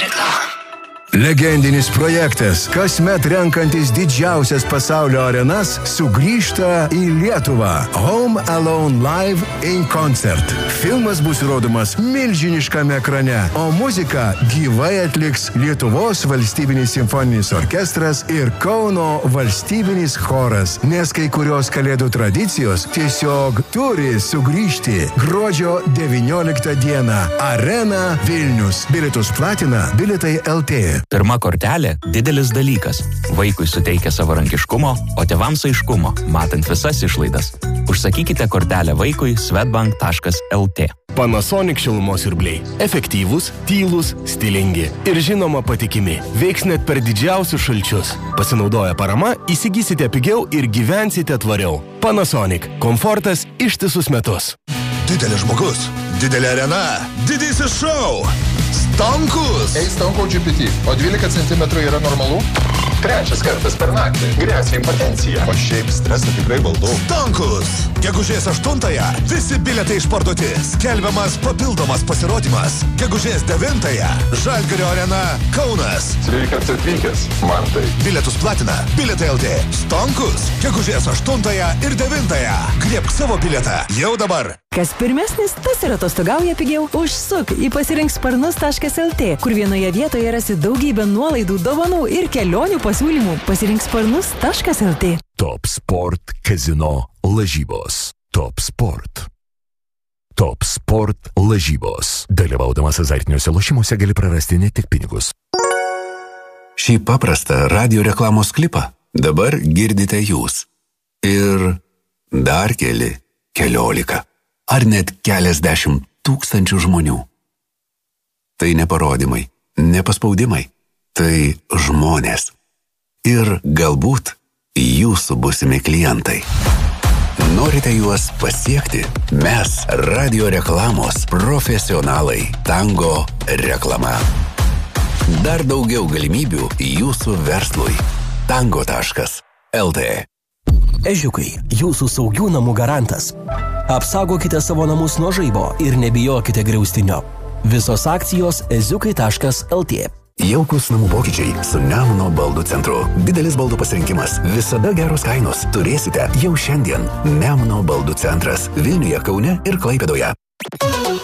Reklama. Legendinis projektas, kasmet renkantis didžiausias pasaulio arenas, sugrįžta į Lietuvą. Home Alone Live in Concert. Filmas bus rodomas milžiniškame ekrane, o muziką gyvai atliks Lietuvos valstybinis simfoninis orkestras ir Kauno valstybinis choras, nes kai kurios kalėdų tradicijos tiesiog turi sugrįžti. Gruodžio 19 dieną. Arena Vilnius. Bilietus platina Bilietai LT. Pirma kortelė – didelis dalykas. Vaikui suteikia savarankiškumo, o tėvams aiškumo, matant visas išlaidas. Užsakykite kortelę vaikui swedbank.lt. Panasonic šilumos siurbliai. Efektyvūs, tylūs, stilingi ir žinoma patikimi. Veiks net per didžiausius šalčius. Pasinaudoję parama, įsigysite pigiau ir gyvensite tvariau. Panasonic. Komfortas ištisus metus. Didelis žmogus, didelė arena, didysis šou. Stonkus. Ei, Stonkau GPT, o 12 cm yra normalu? Trečias kartas per naktį. Grėsia impotencija. O šiaip stresą tikrai valdau. Stonkus. Gegužės 8-ąją visi bilietai išparduoti. Skelbiamas papildomas pasirodymas. Gegužės 9-ąją Žalgirio arena Kaunas. Sveikas atvykęs, man tai. Bilietus platina Bilietai LT. Stonkus. Gegužės 8-ąją ir 9-ąją. Griebk savo bilietą. Jau dabar. Kas pirmesnis, tas ir atostogauja pigiau. Užsuk į pasirinksparnus.lt, kur vienoje vietoje rasi daugybę nuolaidų, dovanų ir kelionių pasiūlymų. Pasirinksparnus.lt. Top Sport Kazino lažybos. Top Sport. Top Sport lažybos. Dalyvaudamas azartiniuose lošimuose gali prarasti ne tik pinigus. Šį paprastą radio reklamos klipą dabar girdite jūs. Ir dar keliolika. Ar net keliasdešimt tūkstančių žmonių. Tai ne parodymai, ne paspaudimai, tai žmonės. Ir galbūt jūsų būsimi klientai. Norite juos pasiekti? Mes radio reklamos profesionalai. Tango reklama. Dar daugiau galimybių jūsų verslui. Tango.lt. Ežiukai, jūsų saugių namų garantas. Apsaugokite savo namus nuo žaibo ir nebijokite griaustinio. Visos akcijos eziukai.lt. Jaukus namų pokyčiai su Nemuno baldų centru. Didelis baldų pasirinkimas, visada geros kainos. Turėsite jau šiandien. Nemuno baldų centras Vilniuje, Kaune ir Klaipėdoje.